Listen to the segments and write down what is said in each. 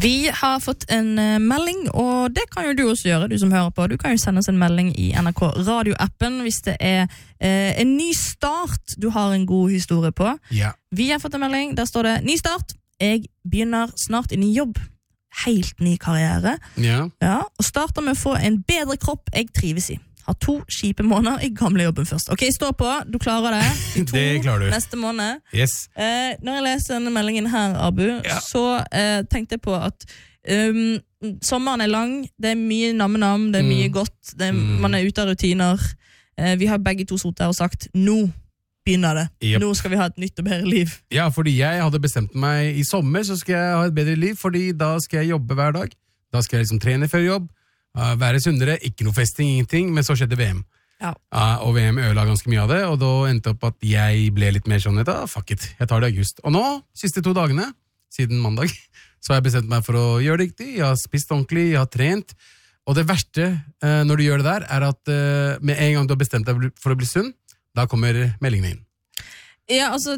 Vi har fått en melding, og det kan jo du også gjøre, du som hører på. Du kan jo sende oss en melding i NRK radioappen hvis det er en ny start du har en god historie på. Ja. Vi har fått en melding, der står det ny start. Jeg begynner snart inn i jobb. Helt ny karriere. Ja. Ja, og starter med å få en bedre kropp jeg trives i. Har 2 kjipe måneder i gamle jobben først. Ok, stå på, du klarer det. I 2 Det klarer du. neste måned. Yes. Når jeg leser denne meldingen her, Abu, så tenkte jeg på at sommeren er lang, det er mye namme-nam, det er mye godt, man er ute av rutiner. Vi har begge to sittet her og sagt, nå begynner det. Yep. Nå skal vi ha et nytt og bedre liv. Ja, fordi jeg hadde bestemt meg i sommer, så skal jeg ha et bedre liv, fordi da skal jeg jobbe hver dag. Da skal jeg liksom trene før jobb, være sunnere, ikke noe festing, ingenting, men så skjedde VM. Ja. Og VM ødela ganske mye av det, og da endte opp at jeg ble litt mer sånn, fuck it, jeg tar det i august. Og nå, siste 2 dagene, siden mandag, så har jeg bestemt meg for å gjøre det riktig, jeg har spist ordentlig, jeg har trent, og det verste når du gjør det der, er at med en gang du har bestemt deg for å bli sunn, da kommer meldingen inn. Ja, altså,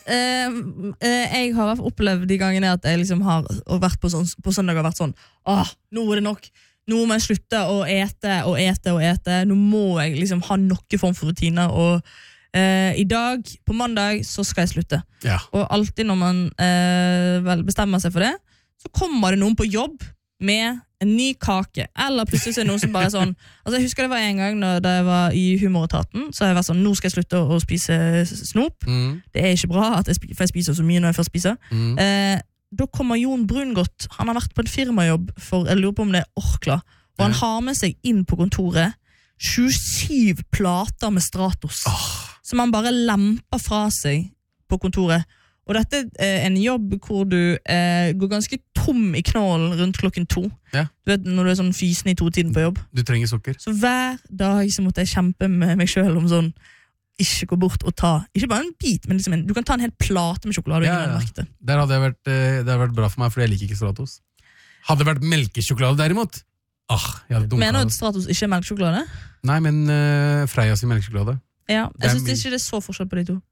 jeg har opplevd de gangene at jeg liksom har vært på søndag og vært sånn, nå er det nok, nå må jeg slutte å ete, nå må jeg liksom ha noen form for rutiner, og i dag, på mandag, så skal jeg slutte. Ja. Og alltid når man vel bestemmer seg for det, så kommer det noen på jobb med en ny kake, eller plutselig er det noen som bare er sånn, altså jeg husker det var en gang da jeg var i humoretaten, så har jeg vært sånn, nå skal jeg slutte å spise snop, det er ikke bra at for jeg spiser så mye når jeg først spiser. Da kommer Jon Brungot, han har vært på en firmajobb for, jeg lurer på om det er Orkla, og han har med seg inn på kontoret 27 plater med Stratos, som han bare lemper fra seg på kontoret. Og dette er en jobb hvor du går ganske tom i knålen rundt 2:00. Ja. Du vet, når du er sånn fysen i 2-tiden på jobb. Du trenger sukker. Så hver dag så måtte jeg kjempe med meg selv om sånn, ikke gå bort og ta, ikke bare en bit, men liksom du kan ta en hel plate med sjokolade. Der hadde jeg det hadde vært bra for meg, for jeg liker ikke Stratos. Hadde det vært melkesjokolade derimot, jeg hadde dunket. Mener du at Stratos ikke er melkesjokolade? Nei, men Freia sin melkesjokolade. Ja, jeg synes ikke det er så forskjell på de to.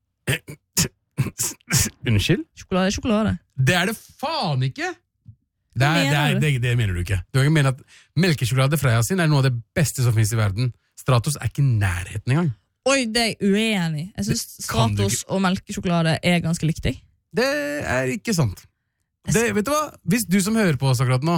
Unnskyld? Sjokolade er sjokolade. Det er det faen ikke! Det mener du ikke. Du kan ikke mene at melkesjokolade Freia sin er noe av det beste som finnes i verden. Stratos er ikke i nærheten engang. Oi, det er jeg uenig. Jeg synes Stratos og melkesjokolade er ganske likt. Det er ikke sant. Vet du hva? Hvis du som hører på oss akkurat nå